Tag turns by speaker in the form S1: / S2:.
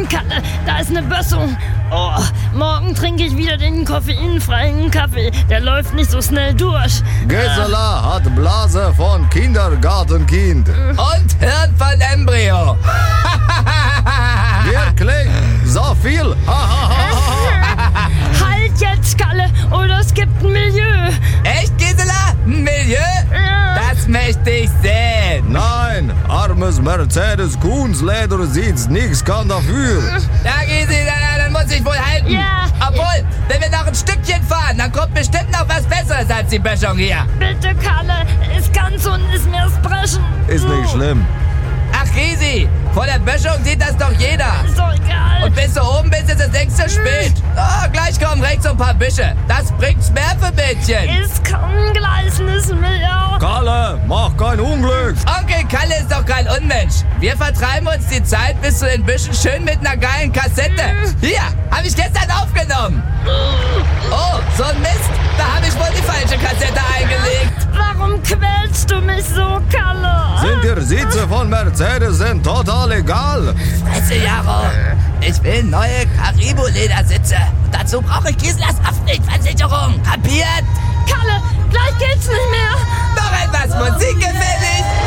S1: Kalle, da ist eine Bössung. Oh, morgen trinke ich wieder den koffeinfreien Kaffee. Der läuft nicht so schnell durch.
S2: Gisela hat Blase von Kindergartenkind.
S3: Und Hirn von Embryo.
S2: Wirklich? So viel?
S1: Halt jetzt, Kalle, oder es gibt ein Milieu.
S3: Echt, Gisela? Ein Milieu?
S1: Ja.
S3: Das möchte ich sehen.
S2: Nein, armes Mercedes-Kunsleder sieht's, nix kann dafür.
S3: Ja, Gisela, dann muss ich wohl halten.
S1: Ja.
S3: Obwohl, wenn wir noch ein Stückchen fahren, dann kommt bestimmt noch was Besseres als die Böschung hier.
S1: Bitte, Kalle, ist ganz unten ist mir das Brechen.
S2: Ist nicht schlimm.
S3: Ach, Risi, vor der Böschung sieht das doch jeder.
S1: Ist doch egal.
S3: Und bis du oben bist, ist es längst zu spät. Oh, gleich kommen rechts so ein paar Büsche. Das bringt's mehr für Mädchen.
S1: Ist kein gleißendes Meer.
S2: Kalle, mach kein Unglück.
S3: Onkel Kalle ist doch kein Unmensch. Wir vertreiben uns die Zeit bis zu den Büschen schön mit einer geilen Kassette. Hier, habe ich gestern aufgenommen. Oh, so ein Mist. Da habe ich wohl die falsche Kassette eingelegt.
S1: Warum quälst du mich so, Kalle?
S2: Sind die Sitze von Mercedes sind total egal.
S3: Weißt du, Jaro, ich will neue Caribou-Ledersitze. Und dazu brauche ich Giselas Haftpflichtversicherung. Kapiert?
S1: Kalle, gleich geht's nicht mehr.
S3: Noch etwas Musik gefällig?